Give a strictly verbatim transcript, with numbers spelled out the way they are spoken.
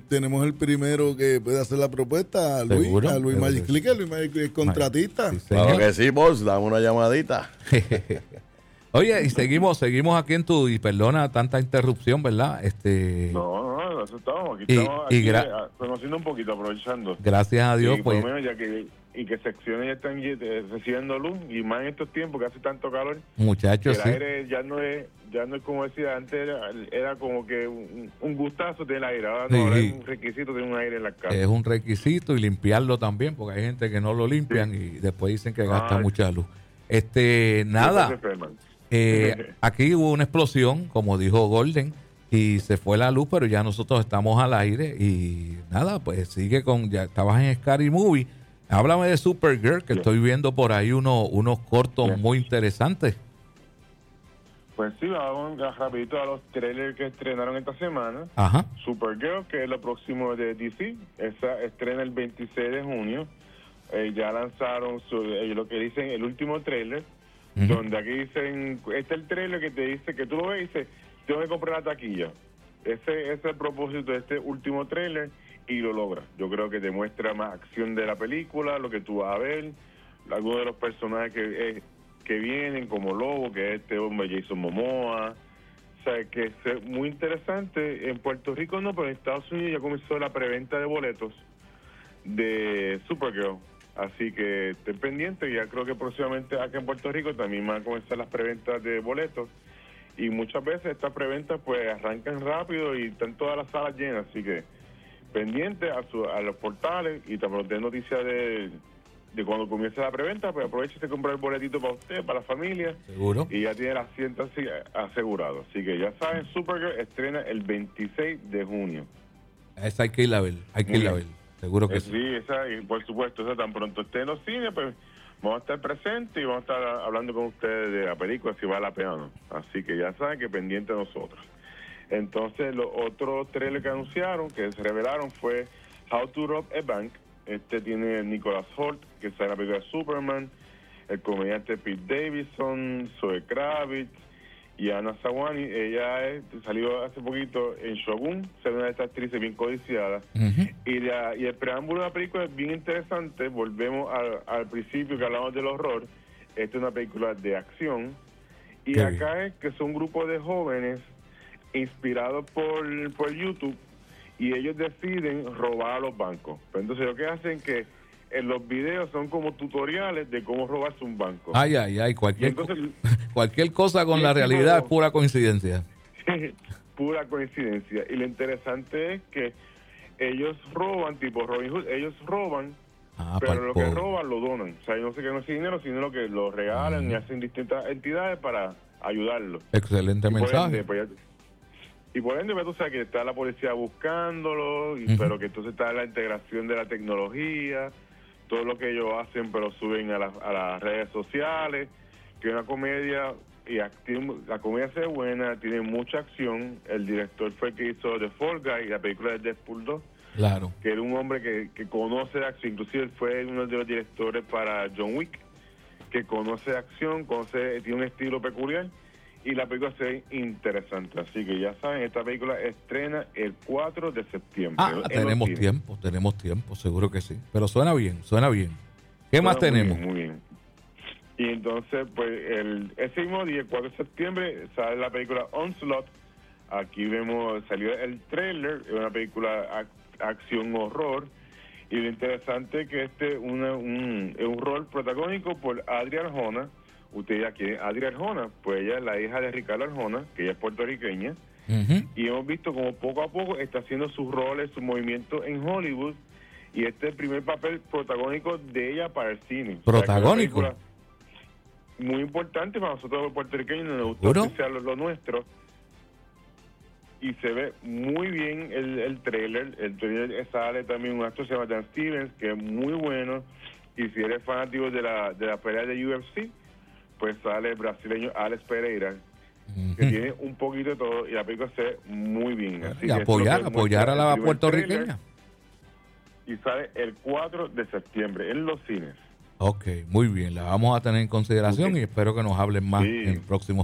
tenemos el primero que puede hacer la propuesta, a Luis, ¿Seguro? a Luis Seguro Magic que Click, Luis Magic Click es contratista. Sí, Claro señor. que sí, boss, dame una llamadita. Oye, y seguimos, seguimos aquí en tu, y perdona tanta interrupción, ¿verdad? Este, No, no, eso estamos. Aquí Y- estamos y aquí, gra- eh, conociendo un poquito, aprovechando. gracias a Dios, y por pues, lo menos ya que y que secciones ya están eh, recibiendo luz y más en estos tiempos que hace tanto calor, que muchachos, el sí. aire ya no es ya no es como decía antes, era, era como que un, un gustazo tener aire, ahora no, Sí. ahora es un requisito tener un aire en la casa. Es un requisito y limpiarlo también, porque hay gente que no lo limpian y después dicen que gasta Ah, mucha luz. Este, Entonces, nada, Ferman, eh, aquí hubo una explosión, como dijo Golden, y se fue la luz, pero ya nosotros estamos al aire y nada, pues sigue con, ya estabas en Scary Movie. Háblame de Supergirl, que Yeah. estoy viendo por ahí uno, unos cortos Yeah. muy interesantes. Pues sí, vamos ya rapidito a los trailers que estrenaron esta semana. Ajá. Supergirl, que es lo próximo de D C, esa estrena el veintiséis de junio. Eh, ya lanzaron su, eh, lo que dicen el último trailer, Ujú. donde aquí dicen, este es el trailer que te dice, que tú lo ves y dices, tengo que comprar la taquilla. Ese, ese es el propósito de este último trailer y lo logra. Yo creo que demuestra más acción de la película, lo que tú vas a ver, algunos de los personajes que, eh, que vienen, como Lobo, que es este hombre Jason Momoa. O sea, que es muy interesante. En Puerto Rico no, pero en Estados Unidos ya comenzó la preventa de boletos de Supergirl. Así que estén pendientes. Ya creo que próximamente acá en Puerto Rico también van a comenzar las preventas de boletos. Y muchas veces estas preventas pues arrancan rápido y están todas las salas llenas. Así que pendientes a, su- a los portales y también de noticias de, de cuando comience la preventa, pues aproveche de comprar el boletito para usted, para la familia. Seguro. Y ya tiene el asiento así, asegurado. Así que ya saben, Supergirl estrena el veintiséis de junio. Esa hay que irla a ver, hay que Muy irla a bien. ver. Seguro que Eh, sí. sí, esa, y por supuesto, esa tan pronto esté en los cines, pues vamos a estar presentes y vamos a estar hablando con ustedes de la película, si vale la pena o no. Así que ya saben que pendiente de nosotros. Entonces, los otros trailers que anunciaron, que se revelaron, fue How to Rob a Bank. Este tiene Nicholas Hoult, que está en la película de Superman, el comediante Pete Davidson, Zoe Kravitz y Anna Sawani. Ella es- salió hace poquito en Shogun, es una de estas actrices bien codiciadas. Ujú. Y, la- y el preámbulo de la película es bien interesante. Volvemos al, al principio que hablamos del horror. Esta es una película de acción. Y Qué acá es que son un grupo de jóvenes inspirados por, por YouTube y ellos deciden robar a los bancos. Pero entonces lo que hacen es que en los videos son como tutoriales de cómo robarse un banco. Ay, ay, ay, Y cualquier, co- entonces, cualquier cosa con y la el tipo- realidad es pura coincidencia. pura coincidencia. Y lo interesante es que ellos roban, tipo Robin Hood, ellos roban, Ah, pero pa'l lo que pobre. roban lo donan. O sea, no sé qué no es dinero, sino lo que lo regalan Mm. y hacen distintas entidades para ayudarlo. Excelente Y por mensaje. ende, pues, ya- y por ende, pues, tú sabes que está la policía buscándolo, y, Ujú. pero que entonces está la integración de la tecnología, todo lo que ellos hacen, pero suben a, las- a las redes sociales, que es una comedia, y ac- tiene- la comedia se ve buena, tiene mucha acción. El director fue el que hizo The Fall Guy, la película de Deadpool dos, Claro. que era un hombre que, que conoce de acción, inclusive él fue uno de los directores para John Wick, que conoce de acción, conoce, tiene un estilo peculiar, y la película se ve interesante. Así que ya saben, esta película estrena el cuatro de septiembre. Ah, en los tenemos cines. tiempo, tenemos tiempo, seguro que sí. Pero suena bien, suena bien. ¿Qué más Suena muy tenemos? bien, muy bien. Y entonces, pues, el, ese mismo día, el cuatro de septiembre, sale la película Onslaught. Aquí vemos, salió el trailer, es una película ac- acción-horror. Y lo interesante es que este una, un, es un rol protagónico por Adria Arjona. Usted ya quiere Adria Arjona, pues ella es la hija de Ricardo Arjona, que ella es puertorriqueña. Ujú. Y hemos visto como poco a poco está haciendo sus roles, sus movimientos en Hollywood. Y este es el primer papel protagónico de ella para el cine. O sea, que es una ¿Protagónico? película muy importante para nosotros los puertorriqueños, nos gusta ¿Seguro? oficiar lo, lo nuestro. Y se ve muy bien el, el trailer. El trailer sale también un actor que se llama Dan Stevens, que es muy bueno. Y si eres fanático de la, de la pelea de U F C, pues sale el brasileño Alex Pereira, que Ujú. tiene un poquito de todo, y la película se ve muy bien. Así Y que apoyar, esto es lo que apoyar a muestra la el primer puertorriqueña. tráiler, y sale el cuatro de septiembre en los cines. Ok, muy bien, la vamos a tener en consideración Ok. y espero que nos hablen más Sí. en el próximo.